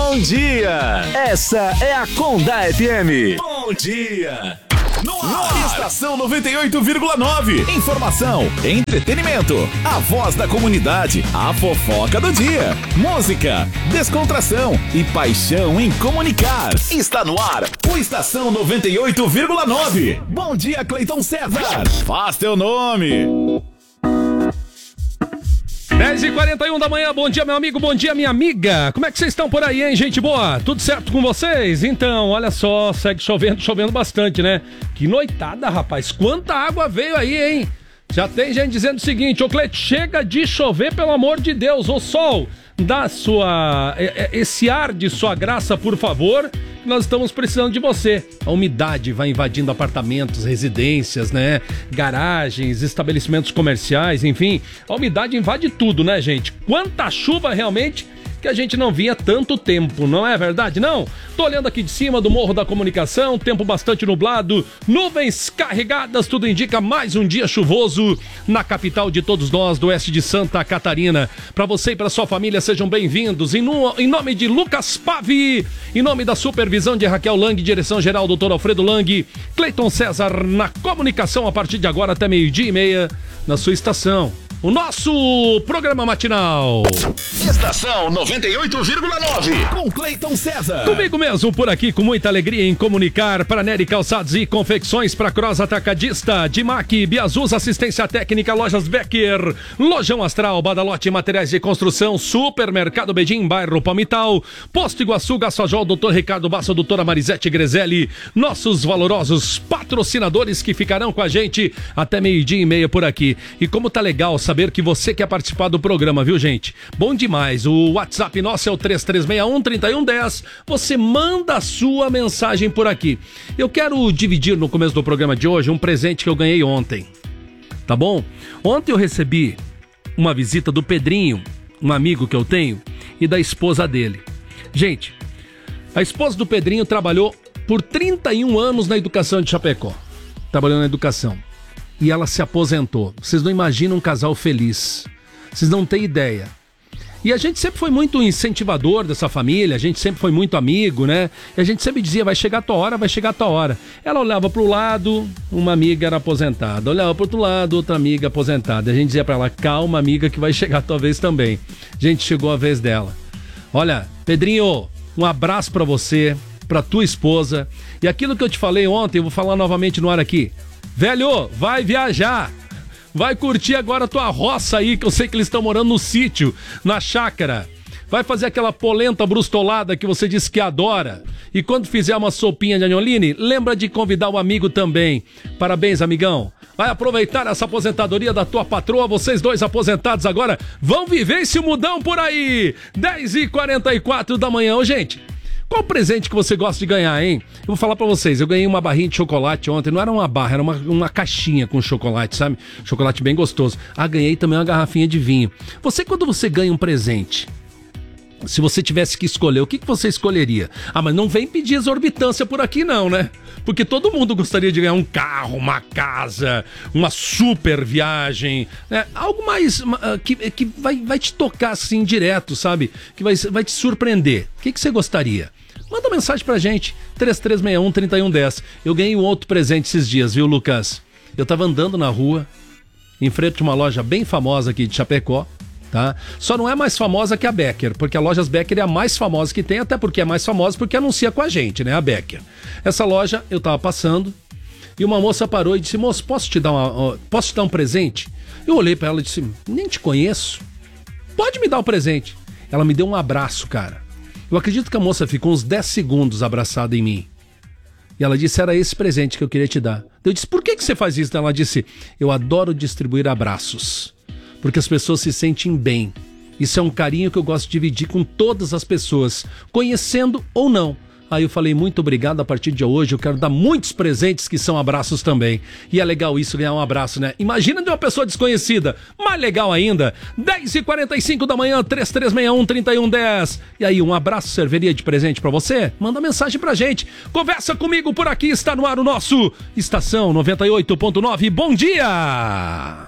Bom dia! Essa é a Condá FM. Bom dia! No ar. Estação 98,9. Informação, entretenimento, a voz da comunidade, a fofoca do dia, música, descontração e paixão em comunicar. Está no ar o Estação 98,9. Bom dia, Cleiton César. Faz teu nome. 10h41 da manhã, bom dia meu amigo, bom dia minha amiga. Como é que vocês estão por aí, hein, gente boa? Tudo certo com vocês? Então, olha só, segue chovendo bastante, né? Que noitada, rapaz, quanta água veio aí, hein? Já tem gente dizendo o seguinte: ô Cleiton, chega de chover, pelo amor de Deus, ô sol, dá esse ar de sua graça, por favor. Nós estamos precisando de você. A umidade vai invadindo apartamentos, residências, né? Garagens, estabelecimentos comerciais, enfim. A umidade invade tudo, né, gente? Quanta chuva realmente que a gente não via tanto tempo, não é verdade, não? Tô olhando aqui de cima do Morro da Comunicação, tempo bastante nublado, nuvens carregadas, tudo indica mais um dia chuvoso na capital de todos nós, do oeste de Santa Catarina. Para você e para sua família, sejam bem-vindos. Em nome de Lucas Pavi, em nome da supervisão de Raquel Lang, direção-geral Dr. Alfredo Lang, Cleiton César na comunicação a partir de agora até 12h30 na sua estação. O nosso programa matinal. Estação 98,9 com Cleiton César. Comigo mesmo por aqui, com muita alegria em comunicar para Nery Calçados e Confecções, para Cross Atacadista, Dimac, Biazus Assistência Técnica, Lojas Becker, Lojão Astral, Badalote Materiais de Construção, Supermercado Bedim, bairro Palmital, Posto Iguaçu, Gassajol, Dr. Ricardo Basso, doutora Marisete Grezelli, nossos valorosos patrocinadores que ficarão com a gente até 12h30 por aqui. E como tá legal saber que você quer participar do programa, viu, gente? Bom demais. O WhatsApp nosso é o 3361-3110. Você manda a sua mensagem por aqui. Eu quero dividir no começo do programa de hoje um presente que eu ganhei ontem. Tá bom? Ontem eu recebi uma visita do Pedrinho, um amigo que eu tenho, e da esposa dele. Gente, a esposa do Pedrinho trabalhou por 31 anos na educação de Chapecó. Trabalhando na educação. E ela se aposentou. Vocês não imaginam um casal feliz. Vocês não têm ideia. E a gente sempre foi muito incentivador dessa família, a gente sempre foi muito amigo, né? E a gente sempre dizia, vai chegar a tua hora, vai chegar a tua hora. Ela olhava pro lado, uma amiga era aposentada. Olhava pro outro lado, outra amiga aposentada. E a gente dizia pra ela, calma amiga, que vai chegar a tua vez também. Gente, chegou a vez dela. Olha, Pedrinho, um abraço pra você, pra tua esposa. E aquilo que eu te falei ontem, eu vou falar novamente no ar aqui. Velho, vai viajar, vai curtir agora a tua roça aí, que eu sei que eles estão morando no sítio, na chácara. Vai fazer aquela polenta brustolada que você disse que adora. E quando fizer uma sopinha de agnoline, lembra de convidar o amigo também. Parabéns, amigão. Vai aproveitar essa aposentadoria da tua patroa, vocês dois aposentados agora vão viver esse mudão por aí. 10h44 da manhã, ô gente. Qual presente que você gosta de ganhar, hein? Eu vou falar pra vocês, eu ganhei uma barrinha de chocolate ontem, não era uma barra, era uma caixinha com chocolate, sabe? Chocolate bem gostoso. Ah, ganhei também uma garrafinha de vinho. Você, quando você ganha um presente, se você tivesse que escolher, o que você escolheria? Ah, mas não vem pedir exorbitância por aqui não, né? Porque todo mundo gostaria de ganhar um carro, uma casa, uma super viagem, né? Algo mais que vai te tocar assim direto, sabe? Que vai te surpreender. O que você gostaria? Manda mensagem pra gente, 3361-3110. Eu ganhei um outro presente esses dias, viu, Lucas? Eu tava andando na rua, em frente a uma loja bem famosa aqui de Chapecó, tá? Só não é mais famosa que a Becker, porque a Lojas Becker é a mais famosa que tem, até porque é mais famosa porque anuncia com a gente, né, a Becker. Essa loja, eu tava passando e uma moça parou e disse, moço, posso te dar um presente? Eu olhei pra ela e disse, nem te conheço, pode me dar um presente. Ela me deu um abraço, cara. Eu acredito que a moça ficou uns 10 segundos abraçada em mim. E ela disse, era esse presente que eu queria te dar. Eu disse, por que você faz isso? Ela disse, eu adoro distribuir abraços, porque as pessoas se sentem bem. Isso é um carinho que eu gosto de dividir com todas as pessoas, conhecendo ou não. Aí eu falei, muito obrigado, a partir de hoje eu quero dar muitos presentes que são abraços também. E é legal isso, ganhar um abraço, né? Imagina de uma pessoa desconhecida, mais legal ainda. 10h45 da manhã, 3361-3110. E aí, um abraço serviria de presente pra você? Manda mensagem pra gente. Conversa comigo por aqui, está no ar o nosso Estação 98.9. Bom dia!